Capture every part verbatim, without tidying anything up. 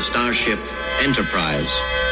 starship Enterprise.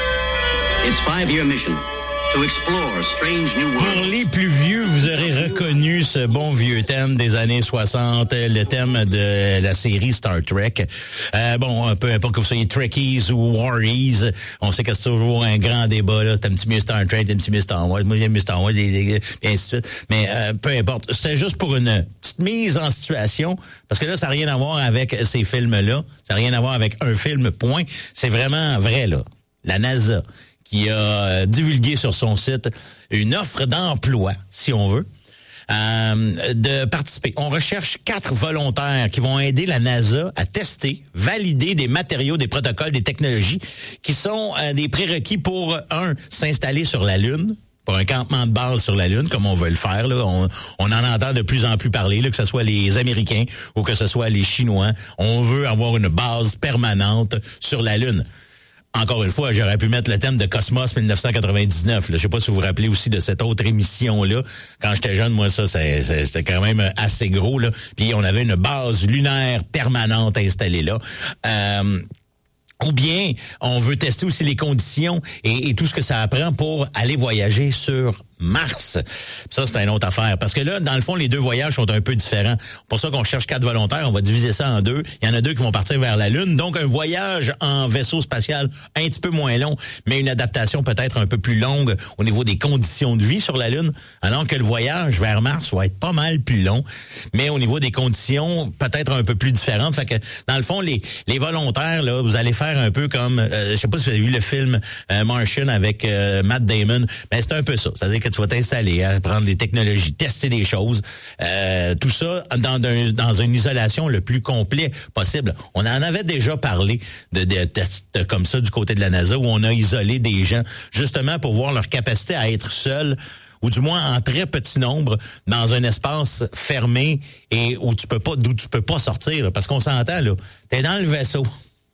Its five-year mission, to explore strange new worlds. Pour les plus vieux, vous aurez reconnu ce bon vieux thème des années soixante, le thème de la série Star Trek. Euh, bon, peu importe que vous soyez Trekkies ou Warriors, on sait que c'est toujours un grand débat, là. C'est un petit mieux Star Trek, un petit mieux Star Wars, moi j'aime mieux Star Wars, et ainsi de suite. Mais euh, peu importe, c'était juste pour une petite mise en situation, parce que là, ça n'a rien à voir avec ces films-là, ça n'a rien à voir avec un film, point. C'est vraiment vrai, là. La NASA qui a divulgué sur son site une offre d'emploi, si on veut, euh, de participer. On recherche quatre volontaires qui vont aider la NASA à tester, valider des matériaux, des protocoles, des technologies qui sont euh, des prérequis pour, un, s'installer sur la Lune, pour un campement de base sur la Lune, comme on veut le faire. Là. On, on en entend de plus en plus parler, là, que ce soit les Américains ou que ce soit les Chinois. On veut avoir une base permanente sur la Lune. Encore une fois, j'aurais pu mettre le thème de Cosmos dix-neuf cent quatre-vingt-dix-neuf. Là. Je sais pas si vous vous rappelez aussi de cette autre émission-là. Quand j'étais jeune, moi, ça, c'est, c'est, c'était quand même assez gros. Là. Puis on avait une base lunaire permanente installée là. Euh, Ou bien, on veut tester aussi les conditions et, et tout ce que ça apprend pour aller voyager sur Mars. Ça, c'est une autre affaire. Parce que là, dans le fond, les deux voyages sont un peu différents. Pour ça qu'on cherche quatre volontaires, on va diviser ça en deux. Il y en a deux qui vont partir vers la Lune. Donc, un voyage en vaisseau spatial un petit peu moins long, mais une adaptation peut-être un peu plus longue au niveau des conditions de vie sur la Lune. Alors que le voyage vers Mars va être pas mal plus long, mais au niveau des conditions peut-être un peu plus différentes. Fait que, dans le fond, les, les volontaires, là, vous allez faire un peu comme, euh, je sais pas si vous avez vu le film euh, Martian avec euh, Matt Damon, mais c'est un peu ça. C'est-à-dire que tu vas t'installer, à prendre des technologies, tester des choses, euh, tout ça dans, un, dans une isolation le plus complet possible. On en avait déjà parlé de, de tests comme ça du côté de la NASA où on a isolé des gens justement pour voir leur capacité à être seuls ou du moins en très petit nombre dans un espace fermé et où tu peux pas, d'où tu peux pas sortir. Là, parce qu'on s'entend, là, t'es dans le vaisseau,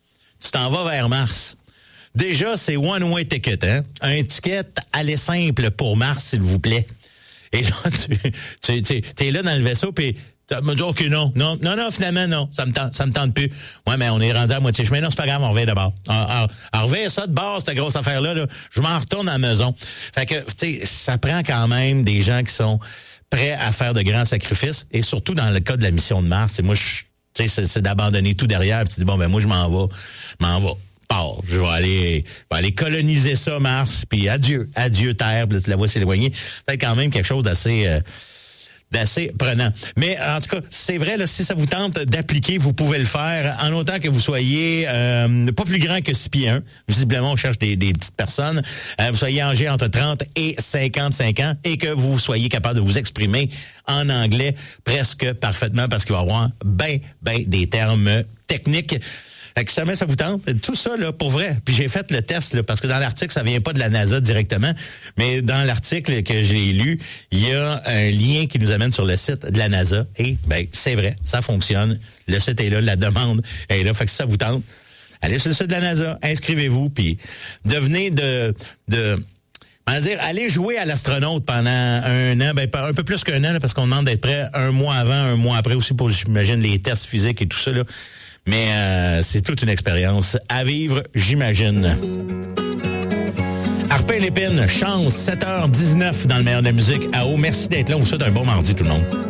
tu t'en vas vers Mars. Déjà, c'est one-way ticket, hein? Un ticket aller simple pour Mars, s'il vous plaît. Et là, tu, tu, tu t'es là dans le vaisseau, puis tu me dis, OK, non, non, non, non, finalement, non, ça me tente, ça me tente plus. Ouais, mais on est rendu à moitié chemin. Non, c'est pas grave, on revient de bord. On revient ça de bord, cette grosse affaire-là, là. Je m'en retourne à la maison. Fait que, tu sais, ça prend quand même des gens qui sont prêts à faire de grands sacrifices, et surtout dans le cas de la mission de Mars. Et moi, je, tu sais, c'est, c'est d'abandonner tout derrière, puis tu dis, bon, ben moi, je m'en vais, m'en vais. Part. Je vais aller, je vais aller coloniser ça, Mars, puis adieu, adieu Terre, puis tu la vois s'éloigner. C'est quand même quelque chose d'assez, euh, d'assez prenant. Mais en tout cas, c'est vrai, là, si ça vous tente d'appliquer, vous pouvez le faire, en autant que vous soyez euh, pas plus grand que six pieds un. Visiblement, on cherche des, des petites personnes. Euh, vous soyez âgés entre trente et cinquante-cinq ans et que vous soyez capable de vous exprimer en anglais presque parfaitement, parce qu'il va y avoir ben, ben des termes techniques. Fait que jamais ça vous tente, tout ça, là, pour vrai. Puis j'ai fait le test, là, parce que dans l'article, ça vient pas de la NASA directement, mais dans l'article que j'ai lu, il y a un lien qui nous amène sur le site de la NASA. Et, ben, c'est vrai, ça fonctionne. Le site est là, la demande est là. Fait que si ça vous tente, allez sur le site de la NASA, inscrivez-vous, puis devenez de... de on va dire, allez jouer à l'astronaute pendant un an, ben un peu plus qu'un an, là, parce qu'on demande d'être prêt un mois avant, un mois après aussi pour, j'imagine, les tests physiques et tout ça, là. Mais euh, c'est toute une expérience à vivre, j'imagine. Arpin Lépine, chance, sept heures dix-neuf dans le meilleur de la musique. À haut, merci d'être là. On vous souhaite un bon mardi, tout le monde.